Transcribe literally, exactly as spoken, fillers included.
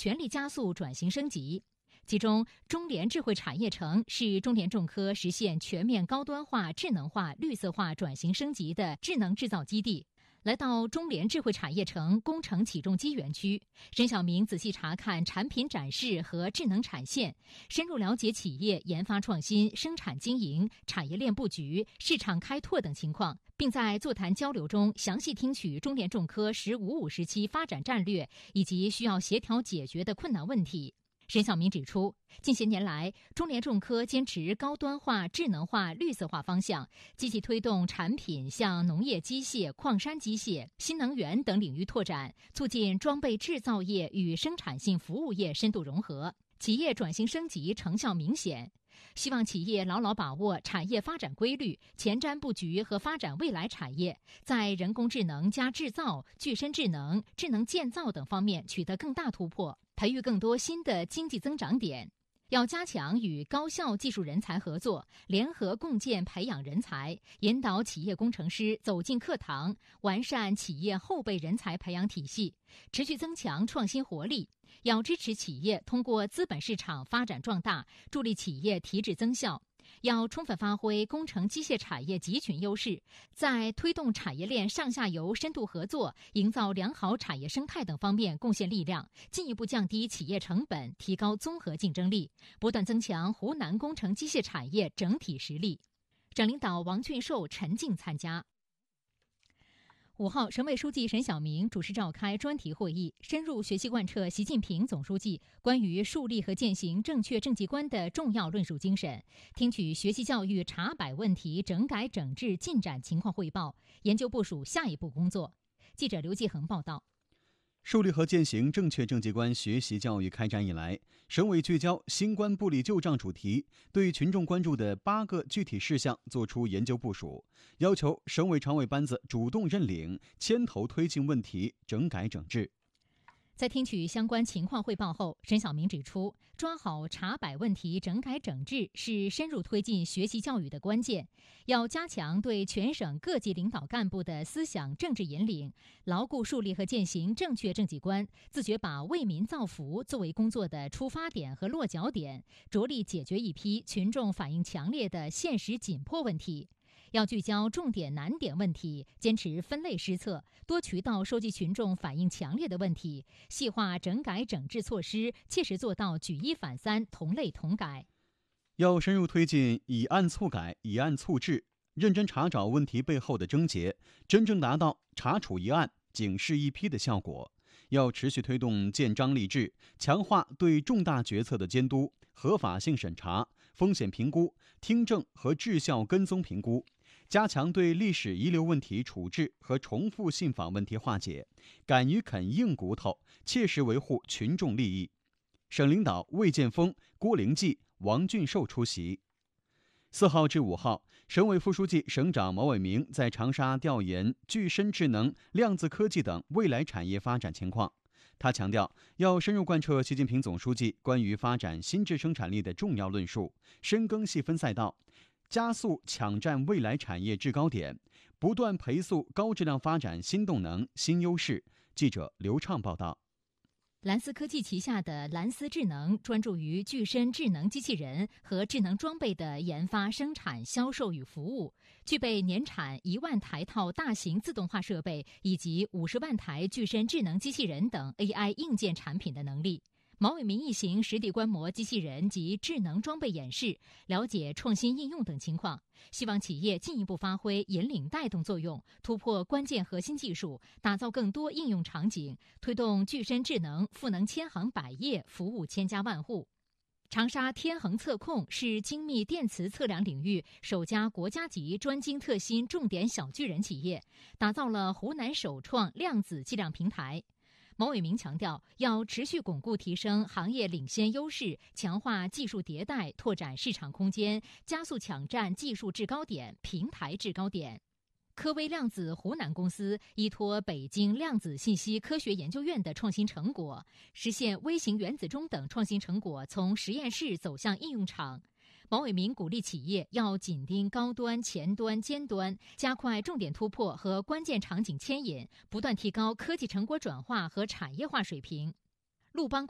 全力加速转型升级。其中，中联智慧产业城是中联重科实现全面高端化、智能化、绿色化转型升级的智能制造基地。来到中联智慧产业城工程起重机园区，沈晓明仔细查看产品展示和智能产线，深入了解企业研发创新、生产经营、产业链布局、市场开拓等情况，并在座谈交流中详细听取中联重科“十五五”时期发展战略以及需要协调解决的困难问题。沈晓明指出，近些年来，中联重科坚持高端化、智能化、绿色化方向，积极推动产品向农业机械、矿山机械、新能源等领域拓展，促进装备制造业与生产性服务业深度融合，企业转型升级成效明显。希望企业牢牢把握产业发展规律，前瞻布局和发展未来产业，在人工智能加制造、具身智能、智能建造等方面取得更大突破，培育更多新的经济增长点。要加强与高校技术人才合作，联合共建培养人才，引导企业工程师走进课堂，完善企业后备人才培养体系，持续增强创新活力。要支持企业通过资本市场发展壮大，助力企业提质增效。要充分发挥工程机械产业集群优势，在推动产业链上下游深度合作、营造良好产业生态等方面贡献力量，进一步降低企业成本，提高综合竞争力，不断增强湖南工程机械产业整体实力。省领导王俊寿、陈静参加。五号，省委书记沈晓明主持召开专题会议，深入学习贯彻习近平总书记关于树立和践行正确政绩观的重要论述精神，听取学习教育查摆问题整改整治进展情况汇报，研究部署下一步工作。记者刘继恒报道。 树立和践行正确政绩观学习教育开展以来，省委聚焦新冠不理旧账主题，对群众关注的八个具体事项作出研究部署，要求省委常委班子主动认领，牵头推进问题整改整治。 在听取相关情况汇报后，沈晓明指出，抓好查摆问题整改整治是深入推进学习教育的关键，要加强对全省各级领导干部的思想政治引领，牢固树立和践行正确政绩观，自觉把为民造福作为工作的出发点和落脚点，着力解决一批群众反映强烈的现实紧迫问题。要聚焦重点难点问题，坚持分类施策，多渠道收集群众反映强烈的问题，细化整改整治措施，切实做到举一反三、同类同改。 要深入推进以案促改、以案促治，认真查找问题背后的症结，真正达到查处一案、警示一批的效果。要持续推动建章立制，强化对重大决策的监督、合法性审查、风险评估、听证和质效跟踪评估，加强对历史遗留问题处置和重复信访问题化解，敢于啃硬骨头，切实维护群众利益。省领导魏建峰、郭灵济、王俊寿出席。四号至五号，省委副书记、省长毛伟明在长沙调研具身智能、量子科技等未来产业发展情况。他强调，要深入贯彻习近平总书记关于发展新质生产力的重要论述，深耕细分赛道，加速抢占未来产业制高点，不断培塑高质量发展新动能、新优势。记者刘畅报道。 蓝思科技旗下的蓝思智能专注于具身智能机器人和智能装备的研发、生产、销售与服务，具备年产一万台套大型自动化设备以及五十万台具身智能机器人等 A I 硬件产品的能力。毛伟明一行实地观摩机器人及智能装备演示，了解创新应用等情况，希望企业进一步发挥引领带动作用，突破关键核心技术，打造更多应用场景，推动具身智能赋能千行百业，服务千家万户。长沙天恒测控是精密电磁测量领域首家国家级专精特新重点小巨人企业，打造了湖南首创量子计量平台。毛伟明强调，要持续巩固提升行业领先优势，强化技术迭代，拓展市场空间，加速抢占技术制高点、平台制高点。科威量子湖南公司依托北京量子信息科学研究院的创新成果，实现微型原子钟等创新成果从实验室走向应用场。毛伟明鼓励企业要紧盯高端、前端、尖端，加快重点突破和关键场景牵引，不断提高科技成果转化和产业化水平。陆邦